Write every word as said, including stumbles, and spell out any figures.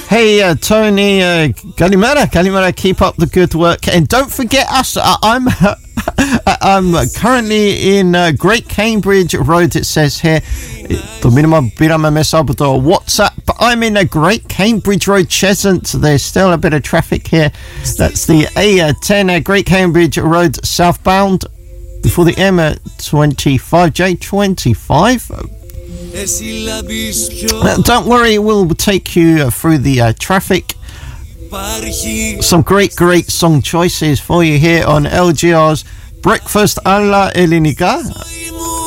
Hey, uh, Tony, uh, Kalimera, Kalimera, keep up the good work. And don't forget us. Uh, I'm uh, I'm currently in uh, Great Cambridge Road, it says here. Το μήνυμα πήραμε μέσα από το WhatsApp. I'm in a Great Cambridge Road, Cheshunt. There's still a bit of traffic here. That's the A ten uh, Great Cambridge Road southbound before the M twenty-five J twenty-five. Uh, don't worry, we'll take you uh, through the uh, traffic. Some great, great song choices for you here on L G R's Breakfast alla Elinika.